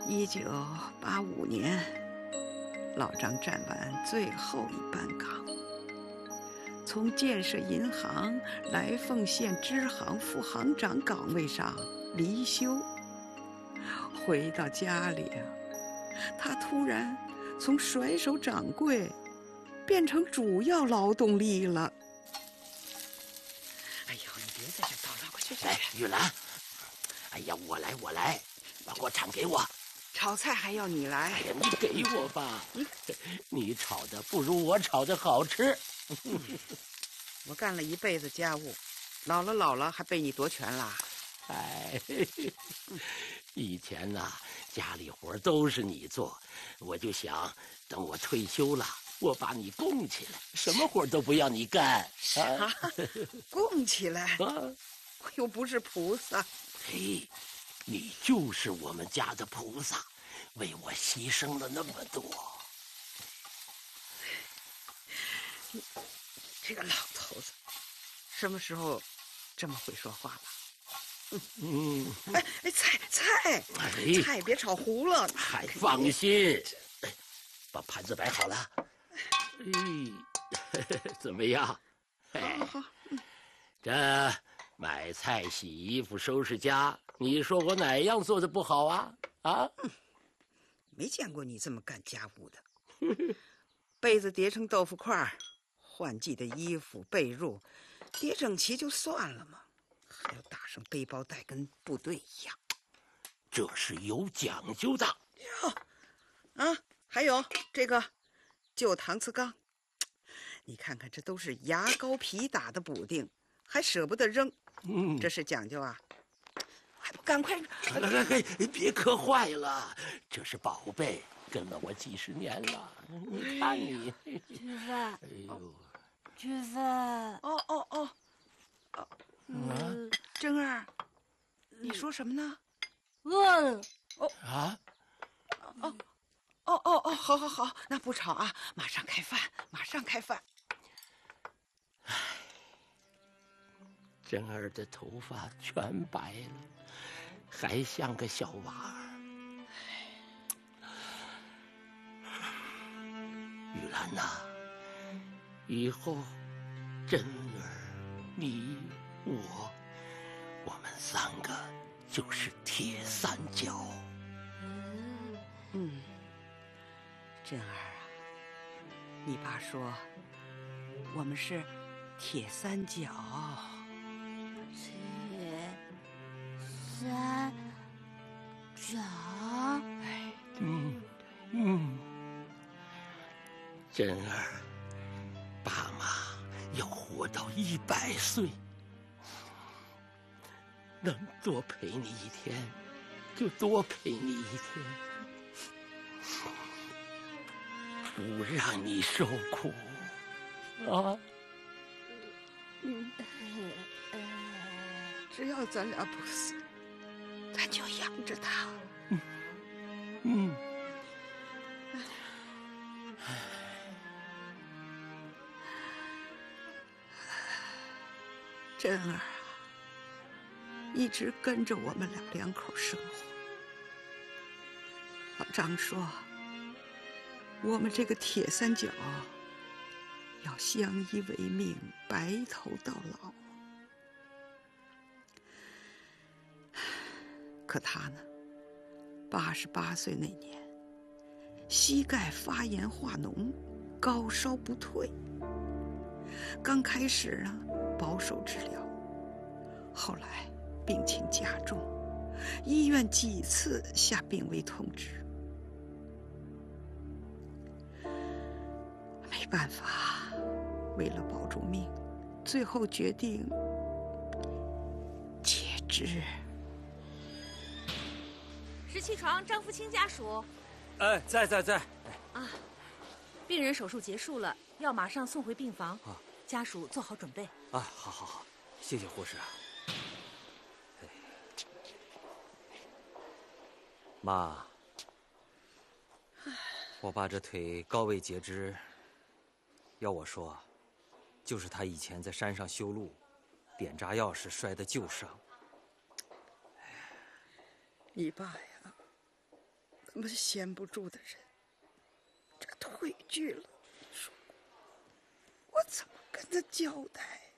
1985年，老张站完最后一班岗，从建设银行来凤县支行副行长岗位上离休。回到家里啊，他突然从甩手掌柜变成主要劳动力了。哎呦，你别在这叨叨，快去！ 来，玉兰，哎呀，我来，把锅铲给我。 炒菜还要你来？ 哎呀，你给我吧，你炒的不如我炒的好吃。 我干了一辈子家务，老了还被你夺权啦？ 哎，以前呐，家里活都是你做，我就想等我退休了，我把你供起来，什么活都不要你干。 啊，供起来？我又不是菩萨。 嘿，你就是我们家的菩萨，为我牺牲了那么多。 这个老头子，什么时候这么会说话了？菜别炒糊了。 还放心，把盘子摆好了。怎么样？ 好。 这买菜、洗衣服、收拾家，你说我哪样做的不好啊？ 没见过你这么干家务的。被子叠成豆腐块，换季的衣服、被褥叠整齐就算了嘛，还要打上背包带，跟部队一样。 这是有讲究的。 还有这个旧搪瓷缸，你看看，这都是牙膏皮打的补丁，还舍不得扔。这是讲究啊！还不赶快！ 来，别磕坏了，这是宝贝，跟了我几十年了。你看你， 吃饭。哎呦，吃饭。 珍儿，你说什么呢？ 饿了。 好，那不吵啊，马上开饭。 珍儿的头发全白了，还像个小娃儿。玉兰呐，以后珍儿、你、我们三个就是铁三角。 珍儿啊，你爸说我们是铁三角。 铁三角。 珍儿，爸妈要活到100岁，能多陪你一天就多陪你一天，不让你受苦啊！ 只要咱俩不死，咱就养着他。珍儿啊，一直跟着我们两口生活。老张说，我们这个铁三角要相依为命，白头到老。可他呢，88岁那年，膝盖发炎化脓，高烧不退。刚开始呢，保守治疗，后来病情加重，医院几次下病危通知。没办法，为了保住命，最后决定截肢。 17床张福清家属。 在。 病人手术结束了，要马上送回病房。家属做好准备。 好，谢谢护士。妈，我爸这腿高位截肢，要我说，就是他以前在山上修路，点炸药时摔的旧伤。 你爸呀， 那么闲不住的人，这腿锯了，你说我怎么跟他交代？